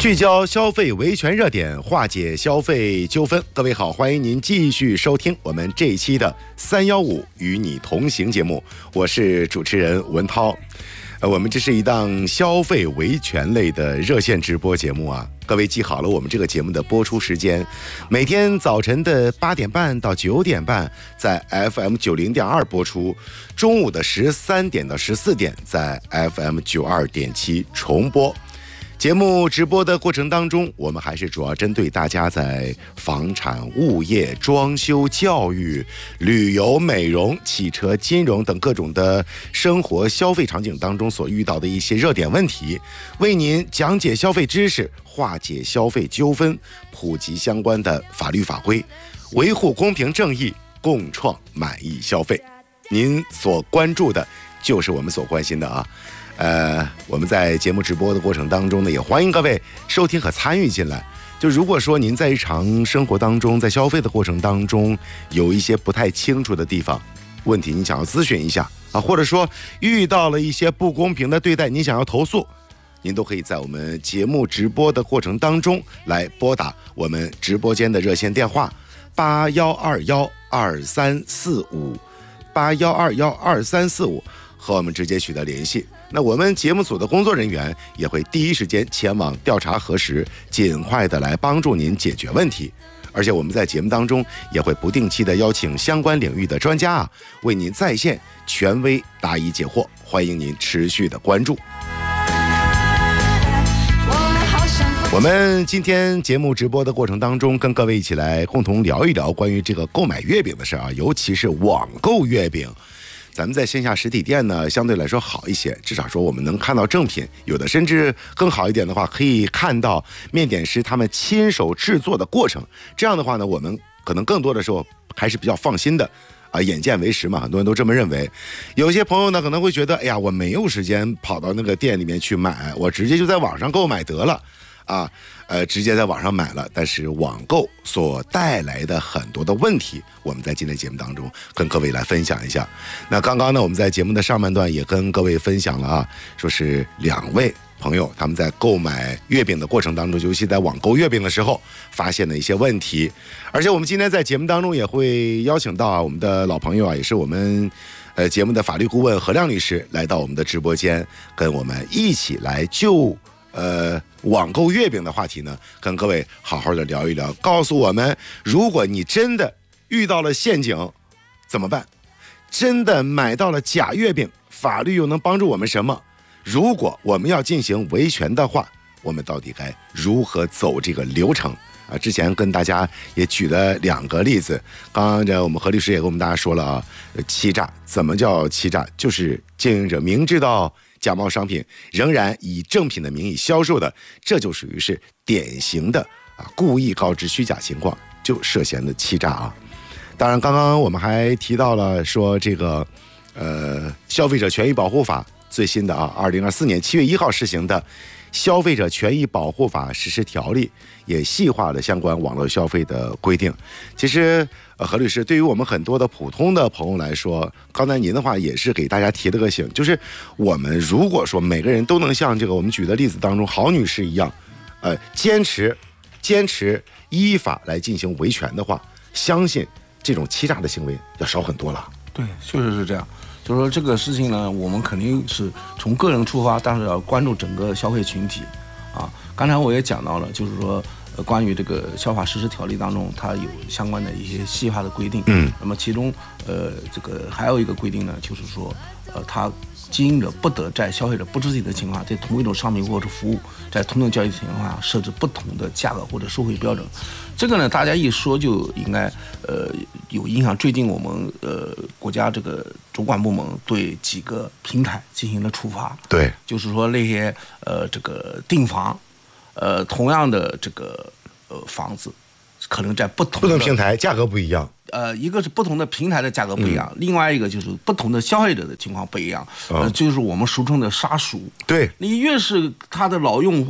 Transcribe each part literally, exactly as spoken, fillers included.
聚焦消费维权热点，化解消费纠纷。各位好，欢迎您继续收听我们这一期的三幺五与你同行节目，我是主持人文涛。呃，我们这是一档消费维权类的热线直播节目啊。各位记好了，我们这个节目的播出时间，每天早晨的八点半到九点半在 F M 九零点二播出，中午的十三点到十四点在 F M 九二点七重播。节目直播的过程当中，我们还是主要针对大家在房产、物业、装修、教育、旅游、美容、汽车、金融等各种的生活消费场景当中所遇到的一些热点问题，为您讲解消费知识，化解消费纠纷，普及相关的法律法规，维护公平正义，共创满意消费。您所关注的就是我们所关心的啊。呃，我们在节目直播的过程当中呢，也欢迎各位收听和参与进来。就如果说您在日常生活当中，在消费的过程当中有一些不太清楚的地方、问题，你想要咨询一下啊，或者说遇到了一些不公平的对待，你想要投诉，您都可以在我们节目直播的过程当中来拨打我们直播间的热线电话八幺二幺二三四五八幺二幺二三四五，和我们直接取得联系。那我们节目组的工作人员也会第一时间前往调查核实，尽快的来帮助您解决问题。而且我们在节目当中也会不定期的邀请相关领域的专家啊，为您在线权威答疑解惑，欢迎您持续的关注。我们今天节目直播的过程当中，跟各位一起来共同聊一聊关于这个购买月饼的事啊，尤其是网购月饼。咱们在线下实体店呢，相对来说好一些，至少说我们能看到正品，有的甚至更好一点的话，可以看到面点师他们亲手制作的过程。这样的话呢，我们可能更多的时候还是比较放心的啊，眼见为实嘛，很多人都这么认为。有些朋友呢可能会觉得，哎呀，我没有时间跑到那个店里面去买，我直接就在网上购买得了啊。呃，直接在网上买了，但是网购所带来的很多的问题，我们在今天节目当中跟各位来分享一下。那刚刚呢，我们在节目的上半段也跟各位分享了啊，说是两位朋友他们在购买月饼的过程当中，尤其在网购月饼的时候发现了一些问题。而且我们今天在节目当中也会邀请到啊我们的老朋友啊，也是我们呃节目的法律顾问何亮律师来到我们的直播间，跟我们一起来就呃，网购月饼的话题呢，跟各位好好的聊一聊，告诉我们，如果你真的遇到了陷阱，怎么办？真的买到了假月饼，法律又能帮助我们什么？如果我们要进行维权的话，我们到底该如何走这个流程？啊，之前跟大家也举了两个例子，刚刚这我们何律师也跟我们大家说了啊，欺诈怎么叫欺诈？就是经营者明知道假冒商品仍然以正品的名义销售的，这就属于是典型的啊故意告知虚假情况，就涉嫌的欺诈啊。当然，刚刚我们还提到了说这个呃消费者权益保护法最新的啊，二零二四年七月一号施行的消费者权益保护法实施条例，也细化了相关网络消费的规定。其实呃，何律师，对于我们很多的普通的朋友来说，刚才您的话也是给大家提了个醒，就是我们如果说每个人都能像这个我们举的例子当中郝女士一样，呃，坚持坚持依法来进行维权的话，相信这种欺诈的行为要少很多了。对， 确实是这样。就是说这个事情呢，我们肯定是从个人出发，但是要关注整个消费群体啊。刚才我也讲到了，就是说呃，关于这个消法实施条例当中，它有相关的一些细化的规定。嗯，那么其中呃，这个还有一个规定呢，就是说呃，它经营者不得在消费者不知情的情况下，对同一种商品或者服务，在同等交易情况下设置不同的价格或者收费标准。这个呢，大家一说就应该呃有印象。最近我们呃国家这个主管部门对几个平台进行了处罚。对，就是说那些呃这个订房，呃同样的这个呃房子，可能在不同的不同平台价格不一样。呃，一个是不同的平台的价格不一样，嗯、另外一个就是不同的消费者的情况不一样，嗯、呃，就是我们俗称的杀熟。对，你越是他的老用户，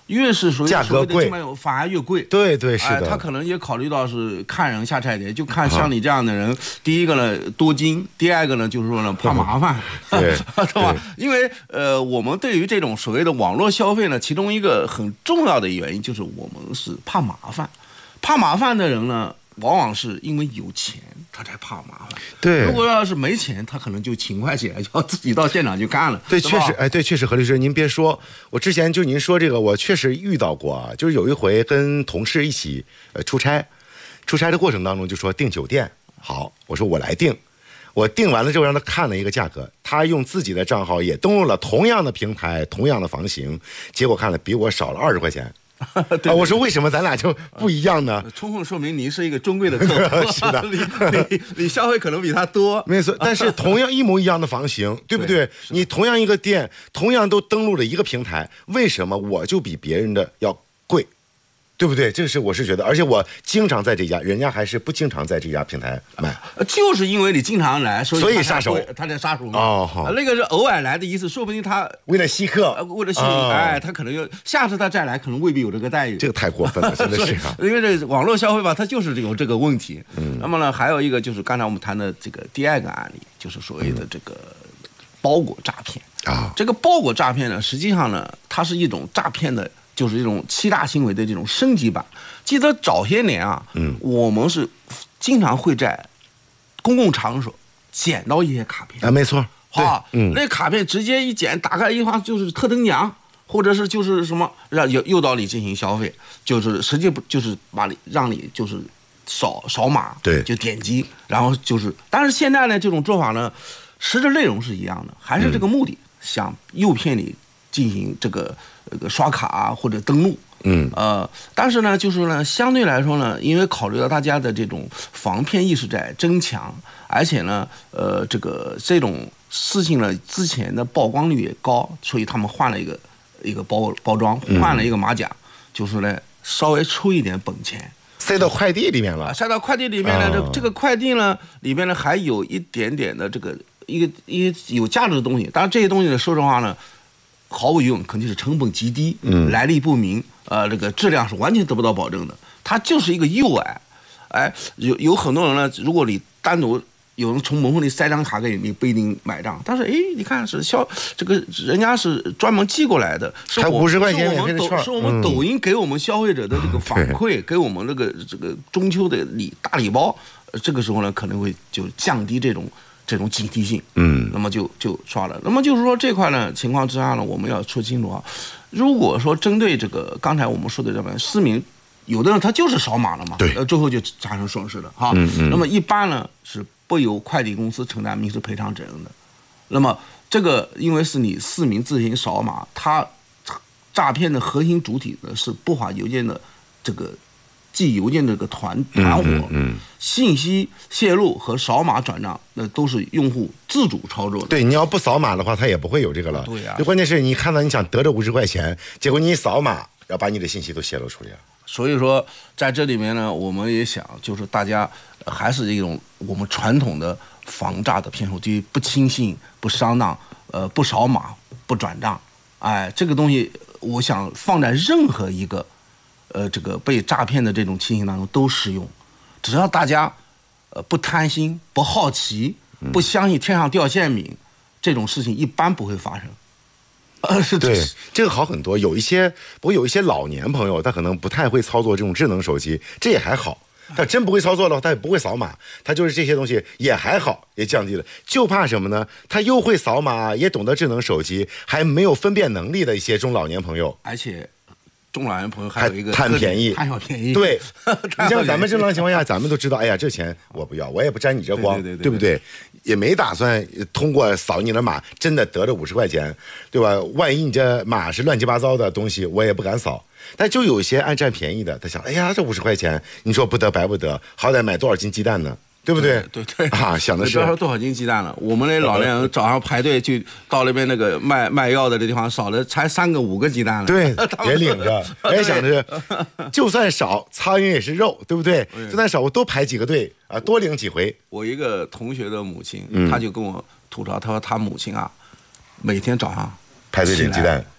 越是属于价格贵， 反而越贵。 对对是的、 哎，他可能也考虑到是看人下菜碟，就看像你这样的人，啊、第一个呢多金，第二个呢就是说呢怕麻烦， 对， 对吧？因为呃，我们对于这种所谓的网络消费呢，其中一个很重要的原因就是我们是怕麻烦，怕麻烦的人呢。往往是因为有钱，他才怕麻烦。 对， 如果要是没钱，他可能就勤快起来，要自己到现场去干了。 对，确实，哎，对，确实，何律师，您别说，我之前就您说这个，我确实遇到过啊，就是有一回跟同事一起呃出差，出差的过程当中就说订酒店，好，我说我来订，我订完了之后让他看了一个价格，他用自己的账号也登录了同样的平台，同样的房型，结果看了比我少了二十块钱。对对啊，我说为什么咱俩就不一样呢？ 充分说明您是一个尊贵的客户， 是的， 你你你消费可能比他多， 没错。但是同样一模一样的房型，对不对？你同样一个店，同样都登录了一个平台，为什么我就比别人的要贵？对不对？这是我是觉得，而且我经常在这家，人家还是不经常在这家平台买， 就是因为你经常来，所以所以杀手， 他在杀手嘛。 哦，好， 那个是偶尔来的意思，说不定他为了稀客， 为了吸引，哦、哎，他可能要下次他再来，可能未必有这个待遇。 这个太过分了，真的是、啊。 因为这网络消费吧，它就是有这个问题。嗯。那么呢，还有一个就是刚才我们谈的这个第二个案例，就是所谓的这个包裹诈骗啊。这个包裹诈骗呢，实际上呢，它是一种诈骗的。就是这种欺诈行为的这种升级版。记得早些年啊，嗯，我们是经常会在公共场所捡到一些卡片啊，没错， 啊，嗯，那卡片直接一捡，打开一发就是特等奖，或者是就是什么让诱诱导你进行消费，就是实际不就是把你让你就是扫扫码， 对， 就点击，然后就是，但是现在呢，这种做法呢，实质内容是一样的，还是这个目的，嗯、想诱骗你进行这个。这个刷卡啊或者登录，嗯，呃，但是呢，就是呢，相对来说呢，因为考虑到大家的这种防骗意识在增强，而且呢，呃，这个这种事情呢，之前的曝光率也高，所以他们换了一个一个包包装，换了一个马甲，嗯、就是呢，稍微出一点本钱， 塞到快递里面了。 塞到快递里面呢，这、哦、这个快递呢，里面呢还有一点点的这个一个一个有价值的东西，当然这些东西呢，说实话呢。毫无用，肯定是成本极低，嗯，来历不明，呃，这个质量是完全得不到保证的。它就是一个诱饵，哎，有有很多人呢，如果你单独有人从门缝里塞张卡给你，你不一定买账。但是哎，你看是销这个人jaa是专门寄过来的，是还五十块钱免费的券，是我们抖音给我们消费者的这个反馈，嗯、给我们这个这个中秋的礼大礼包，呃，这个时候呢可能会就降低这种。这种警惕性，嗯，那么就就刷了。那么就是说这块呢情况之下呢，我们要说清楚啊。如果说针对这个刚才我们说的这边市民，有的人他就是扫码了嘛， 对， 呃，最后就产生损失了哈。嗯嗯。那么一般呢是不由快递公司承担民事赔偿责任的。那么这个因为是你市民自行扫码，它诈骗的核心主体呢是不法邮件的这个。寄邮件这个团团伙，嗯嗯，信息泄露和扫码转账，那都是用户自主操作的。 对，你要不扫码的话，他也不会有这个了。 对呀、啊， 就关键是你看到你想得这五十块钱，结果你一扫码，要把你的信息都泄露出来了。 所以说，在这里面呢，我们也想，就是大家还是一种我们传统的防诈的骗术，就是不轻信、不上当、呃，不扫码、不转账。哎，这个东西，我想放在任何一个。呃，这个被诈骗的这种情形当中都适用，只要大家，呃，不贪心、不好奇、不相信天上掉馅饼，这种事情一般不会发生。 呃，是对，这个好很多。有一些，不过有一些老年朋友，他可能不太会操作这种智能手机，这也还好。他真不会操作的话，他也不会扫码，他就是这些东西也还好，也降低了。就怕什么呢？他又会扫码，也懂得智能手机，还没有分辨能力的一些中老年朋友， 而且。中老年朋友还有一个贪便宜， 贪小便宜。 对，你像咱们正常情况下，咱们都知道，哎呀，这钱我不要，我也不沾你这光，对不对？也没打算通过扫你的码，真的得了五十块钱，对吧？万一你这码是乱七八糟的东西，我也不敢扫。但就有些爱占便宜的，他想，哎呀，这五十块钱，你说不得白不得，好歹买多少斤鸡蛋呢？对不对？ 对 对, 对啊，想的是多少多少斤鸡蛋了？我们那老年人早上排队去到那边那个卖卖药的这地方，少了才三个五个鸡蛋了。 对，也领着，也想的是，就算少，苍蝇也是肉，对不对？就算少，我多排几个队啊，多领几回。 我一个同学的母亲，嗯、他就跟我吐槽，他说他母亲啊，每天早上排队领鸡蛋。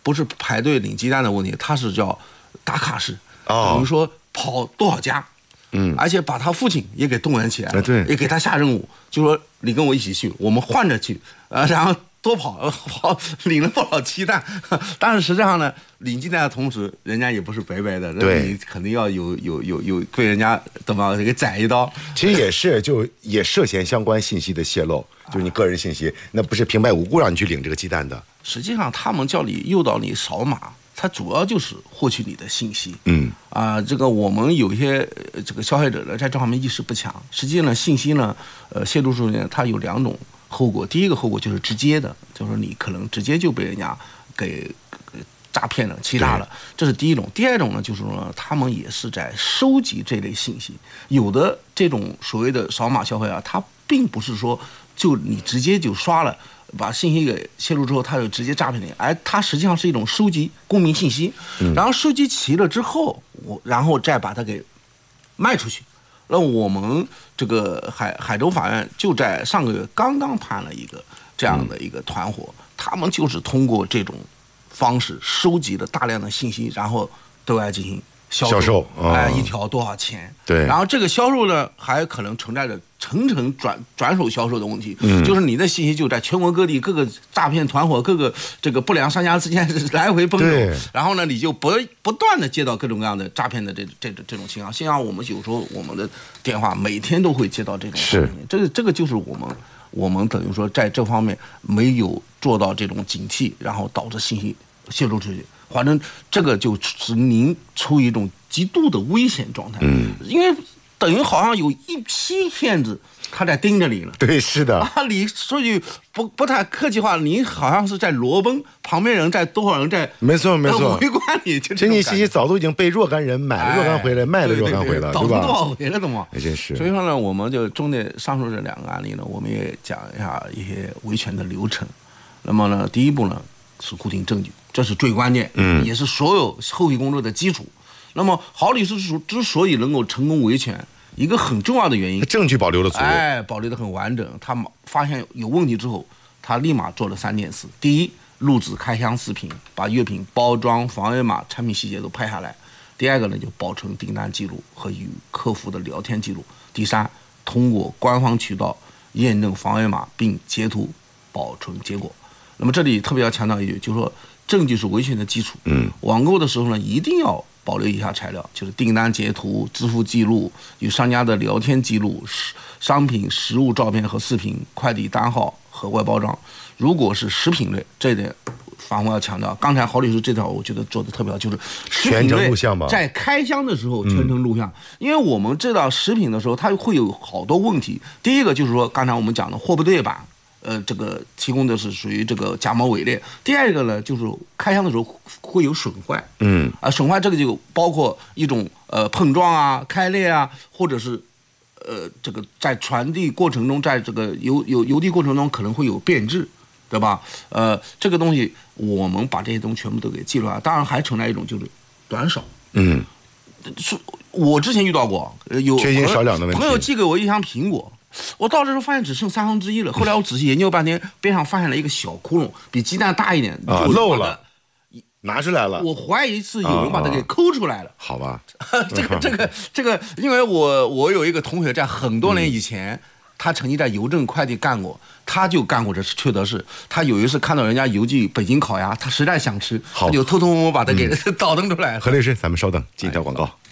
不是排队领鸡蛋的问题，它是叫打卡式， 哦等于说跑多少家。 嗯， 而且把他父亲也给动员起来了， 对， 也给他下任务，就说你跟我一起去，我们换着去，呃，然后多跑，跑领了不少鸡蛋，但是实际上呢，领鸡蛋的同时，人家也不是白白的， 对， 你肯定要有有有有被人家怎么给宰一刀。 其实也是，就也涉嫌相关信息的泄露，就是你个人信息，那不是平白无故让你去领这个鸡蛋的。 实际上，他们叫你诱导你扫码。它主要就是获取你的信息， 嗯啊、呃，这个我们有一些呃这个消费者呢，在这方面意识不强。实际呢，信息呢，呃，泄露出呢，它有两种后果。第一个后果就是直接的，就是你可能直接就被人家给诈骗了、欺诈了，这是第一种。第二种呢，就是说他们也是在收集这类信息。有的这种所谓的扫码消费啊，它并不是说就你直接就刷了。把信息给泄露之后，他就直接诈骗你，而它实际上是一种收集公民信息，然后收集齐了之后，我然后再把它给卖出去。那我们这个海海州法院就在上个月刚刚判了一个这样的一个团伙，他们就是通过这种方式收集了大量的信息，然后对外进行销售， 销售哎、哦，一条多少钱？ 对， 然后这个销售呢，还可能存在着层层转转手销售的问题，嗯，就是你的信息就在全国各地各个诈骗团伙、各个这个不良商家之间来回奔走，然后呢，你就不不断的接到各种各样的诈骗的这这这种情况。像我们有时候我们的电话每天都会接到这种诈骗，这个这个就是我们我们等于说在这方面没有做到这种警惕，然后导致信息泄露出去。反正这个就是您处于一种极度的危险状态，嗯，因为等于好像有一批骗子他在盯着你了， 对，是的啊，你说句不不太客气话，你好像是在裸奔，旁边人在多少人在， 没错没错， 围观你， 这你信息早都已经被若干人买了若干回来，卖了若干回了， 对吧？ 多少回了的嘛？ 真是。 所以说呢，我们就针对上述这两个案例呢，我们也讲一下一些维权的流程。那么呢，第一步呢是固定证据。这是最关键，嗯，也是所有后续工作的基础。那么，郝律师之所以能够成功维权，一个很重要的原因， 证据保留的足， 哎，保留的很完整。他发现有问题之后，他立马做了三件事：第一，录制开箱视频，把月品包装、防伪码、产品细节都拍下来；第二个呢，就保存订单记录和与客服的聊天记录；第三，通过官方渠道验证防伪码，并截图保存结果。那么这里特别要强调一句，就是说。证据是维权的基础。嗯，网购的时候呢，一定要保留以下材料，就是订单截图、支付记录、与商家的聊天记录、商品实物照片和视频、快递单号和外包装。如果是食品类，这一点反复要强调。刚才郝律师这条我觉得做的特别好，就是食品类在开箱的时候全程录像，因为我们知道食品的时候它会有好多问题。第一个就是说，刚才我们讲的货不对版。呃，这个提供的是属于这个假冒伪劣。第二个呢，就是开箱的时候会有损坏，嗯，啊，损坏这个就包括一种呃碰撞啊、开裂啊，或者是呃这个在传递过程中，在这个邮邮邮递过程中可能会有变质，对吧？呃，这个东西我们把这些东西全部都给记录了。当然还存在一种就是短少，嗯，是我之前遇到过，有缺斤少两的问题， 朋友寄给我一箱苹果。我到这时候发现只剩三分之一了，后来我仔细研究半天，边上发现了一个小窟窿，比鸡蛋大一点， 啊，漏了，拿出来了。 我怀疑是有人把它给抠出来了。 啊、好吧， 这个这个这个，因为我我有一个同学在很多年以前，嗯、他曾经在邮政快递干过，他就干过这缺德事。他有一次看到人家邮寄北京烤鸭，他实在想吃，他就偷偷摸摸把它给、嗯、倒腾出来。 何律师，咱们稍等，进一条广告。